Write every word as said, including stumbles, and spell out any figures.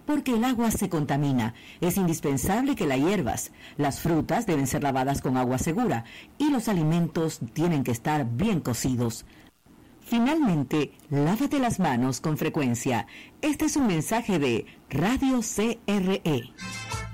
porque el agua se contamina. Es indispensable que la hiervas. Las frutas deben ser lavadas con agua segura y los alimentos tienen que estar bien cocidos. Finalmente, lávate las manos con frecuencia. Este es un mensaje de Radio C R E.